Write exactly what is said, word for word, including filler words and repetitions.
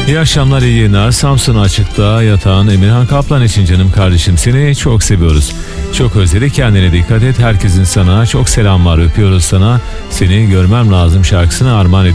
İyi akşamlar, iyi yayınlar. Samsun Açık'ta yatan Emirhan Kaplan için canım kardeşim, seni çok seviyoruz. Çok özledik, kendine dikkat et. Herkesin sana çok selam var, öpüyoruz sana. Seni görmem lazım şarkısını armağan ediyoruz.